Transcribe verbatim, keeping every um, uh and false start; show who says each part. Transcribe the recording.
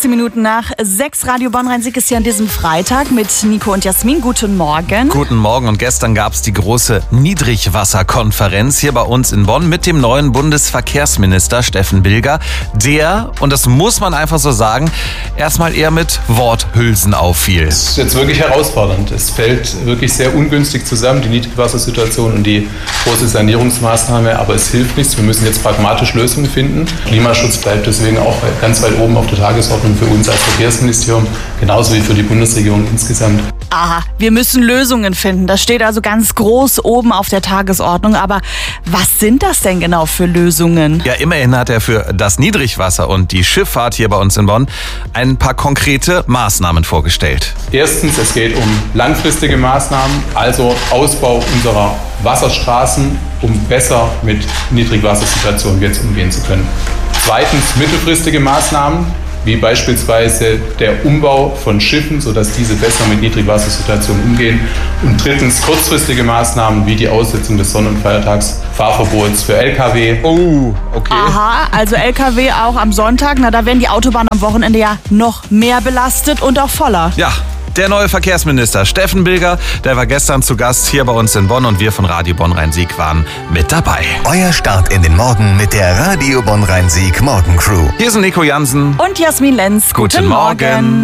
Speaker 1: achtzehn Minuten nach sechs. Radio Bonn-Rhein-Sieg ist hier an diesem Freitag mit Nico und Jasmin. Guten Morgen.
Speaker 2: Guten Morgen. Und gestern gab es die große Niedrigwasserkonferenz hier bei uns in Bonn mit dem neuen Bundesverkehrsminister Steffen Bilger. Der, und das muss man einfach so sagen, erstmal eher mit Worthülsen auffiel.
Speaker 3: Es ist jetzt wirklich herausfordernd. Es fällt wirklich sehr ungünstig zusammen, die Niedrigwassersituation und die große Sanierungsmaßnahme. Aber es hilft nichts. Wir müssen jetzt pragmatisch Lösungen finden. Klimaschutz bleibt deswegen auch ganz weit oben auf der Tagesordnung für uns als Verkehrsministerium, genauso wie für die Bundesregierung insgesamt.
Speaker 1: Aha, wir müssen Lösungen finden. Das steht also ganz groß oben auf der Tagesordnung. Aber was sind das denn genau für Lösungen?
Speaker 2: Ja, immerhin hat er für das Niedrigwasser und die Schifffahrt hier bei uns in Bonn ein paar konkrete Maßnahmen vorgestellt.
Speaker 3: Erstens, es geht um langfristige Maßnahmen, also Ausbau unserer Wasserstraßen, um besser mit Niedrigwassersituationen jetzt umgehen zu können. Zweitens, mittelfristige Maßnahmen, wie beispielsweise der Umbau von Schiffen, sodass diese besser mit Niedrigwassersituationen umgehen. Und drittens, kurzfristige Maßnahmen wie die Aussetzung des Sonn- und Feiertagsfahrverbots für L K W.
Speaker 2: Oh, okay.
Speaker 1: Aha, also L K W auch am Sonntag. Na, da werden die Autobahnen am Wochenende ja noch mehr belastet und auch voller.
Speaker 2: Ja. Der neue Verkehrsminister Steffen Bilger, der war gestern zu Gast hier bei uns in Bonn und wir von Radio Bonn-Rhein-Sieg waren mit dabei.
Speaker 4: Euer Start in den Morgen mit der Radio Bonn-Rhein-Sieg Morgencrew.
Speaker 2: Hier sind Nico Jansen
Speaker 1: und Jasmin Lenz.
Speaker 2: Guten Morgen.